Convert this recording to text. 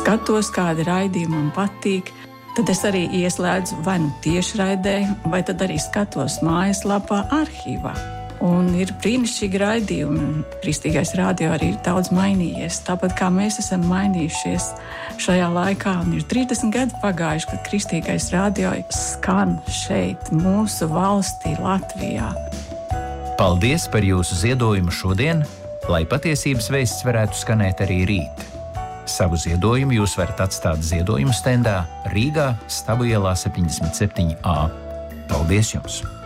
skatos, kādi raidījumi man patīk, tad es arī ieslēdzu vai nu tiešraidē, vai tad arī skatos mājaslapā arhīvā. Un ir brīnišķīgi raidījumi. Kristīgais radio arī ir daudz mainījies. Tāpat kā mēs esam mainījušies šajā laikā, un ir 30 gadi pagājuši, kad Kristīgais radio skan šeit, mūsu valstī, Latvijā. Paldies par jūsu ziedojumu šodien, lai patiesības vēsts varētu skanēt arī rīt. Savu ziedojumu jūs varat atstāt ziedojumu stendā Rīgā, Stabu ielā 77A. Paldies jums!